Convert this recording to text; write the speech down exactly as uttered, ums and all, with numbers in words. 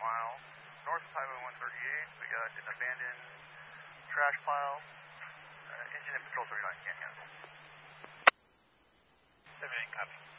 miles north of Highway one thirty-eight. We got an abandoned trash pile. Uh, engine and patrol thirty-nine can't handle. seven eight, copy.